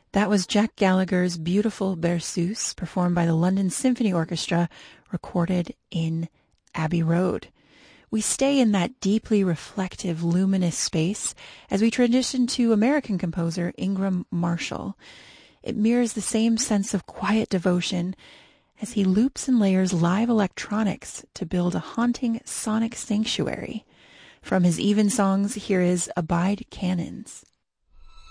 That was Jack Gallagher's beautiful Berceuse, performed by the London Symphony Orchestra, recorded in Abbey Road. We stay in that deeply reflective, luminous space as we transition to American composer Ingram Marshall. It mirrors the same sense of quiet devotion as he loops and layers live electronics to build a haunting sonic sanctuary. From his Evensongs, here is Abide Cannons.